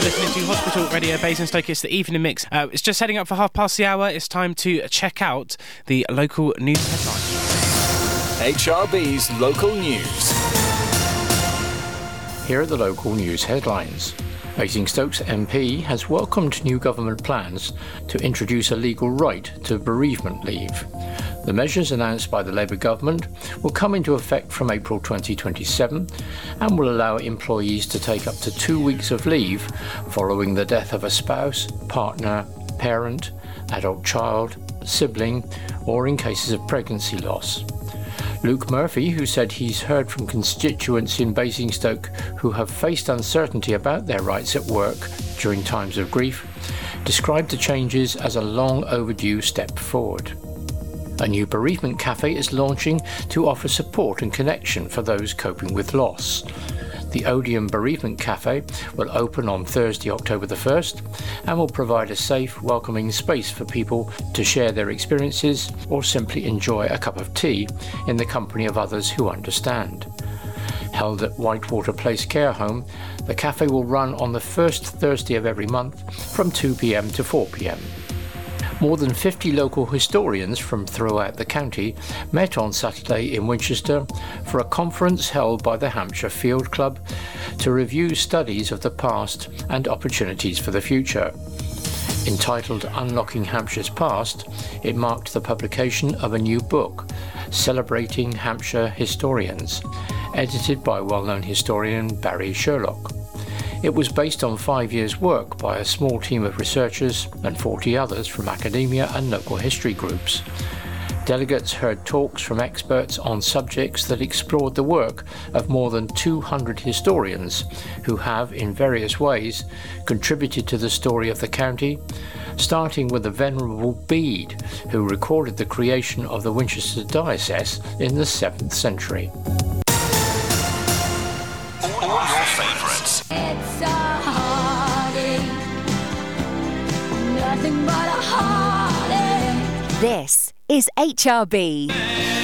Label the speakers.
Speaker 1: Listening to Hospital Radio Basingstoke, it's the evening mix. It's just heading up for hour. It's time to check out the local news headlines.
Speaker 2: HRB's local news.
Speaker 3: Here are the local news headlines. Basingstoke's MP has welcomed new government plans to introduce a legal right to bereavement leave. The measures announced by the Labour government will come into effect from April 2027 and will allow employees to take up to 2 weeks of leave following the death of a spouse, partner, parent, adult child, sibling, or in cases of pregnancy loss. Luke Murphy, who said he's heard from constituents in Basingstoke who have faced uncertainty about their rights at work during times of grief, described the changes as a long overdue step forward. A new bereavement cafe is launching to offer support and connection for those coping with loss. The Odeon Bereavement Cafe will open on Thursday, October the 1st, and will provide a safe, welcoming space for people to share their experiences or simply enjoy a cup of tea in the company of others who understand. Held at Whitewater Place Care Home, the cafe will run on the first Thursday of every month from 2 p.m. to 4 p.m. More than 50 local historians from throughout the county met on Saturday in Winchester for a conference held by the Hampshire Field Club to review studies of the past and opportunities for the future. Entitled Unlocking Hampshire's Past, it marked the publication of a new book, Celebrating Hampshire Historians, edited by well-known historian Barry Sherlock. It was based on 5 years' work by a small team of researchers and 40 others from academia and local history groups. Delegates heard talks from experts on subjects that explored the work of more than 200 historians who have, in various ways, contributed to the story of the county, starting with the Venerable Bede, who recorded the creation of the Winchester Diocese in the 7th century.
Speaker 2: All your favourites.
Speaker 4: It's a heartache, nothing but a heartache.
Speaker 5: This is HRB.